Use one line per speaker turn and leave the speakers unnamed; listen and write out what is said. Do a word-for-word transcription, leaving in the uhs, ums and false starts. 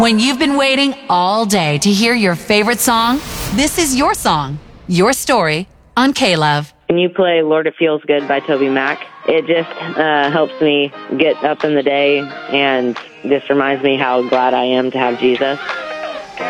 When you've been waiting all day to hear your favorite song, this is your song, your story on K-Love.
When you play Lord It Feels Good by Toby Mac, it just uh, helps me get up in the day and just reminds me how glad I am to have Jesus.